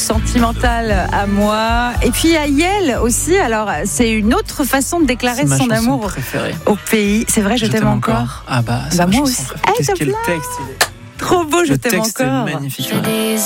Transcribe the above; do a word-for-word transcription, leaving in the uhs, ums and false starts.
sentimental à moi. Et puis à Yael aussi. Alors, c'est une autre façon de déclarer c'est son ma amour préférée. au pays. C'est vrai, je, je t'aime, t'aime encore. encore. Ah bah, bah moi chanson aussi. Qu'est-ce que le texte il est... Trop beau, je le t'aime texte encore. Est magnifique.